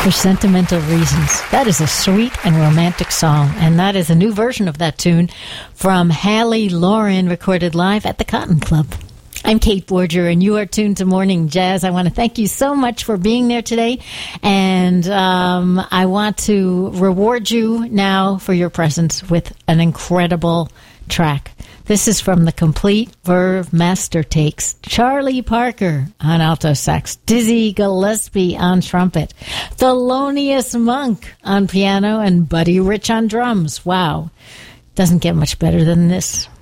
for sentimental reasons. That is a sweet and romantic song, and that is a new version of that tune from Hallie Lauren, recorded live at the Cotton Club. I'm Kate Borger, and you are tuned to Morning Jazz. I want to thank you so much for being there today, and I want to reward you now for your presence with an incredible track. This is from the Complete Verve Master Takes. Charlie Parker on alto sax, Dizzy Gillespie on trumpet, Thelonious Monk on piano, and Buddy Rich on drums. Wow. Doesn't get much better than this.